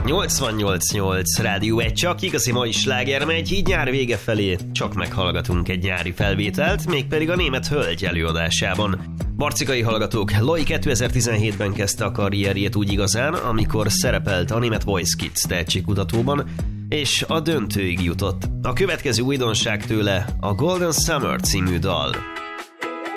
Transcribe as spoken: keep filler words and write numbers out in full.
nyolcvannyolc nyolc Rádió egy, csak igazi mai sláger megy, így nyár vége felé csak meghallgatunk egy nyári felvételt, mégpedig a Német Hölgy előadásában. Marcikai hallgatók, Loi kétezer-tizenhétben kezdte a karrierjét úgy igazán, amikor szerepelt a német Voice Kids tehetségkutatóban, és a döntőig jutott. A következő újdonság tőle a Golden Summer című dal.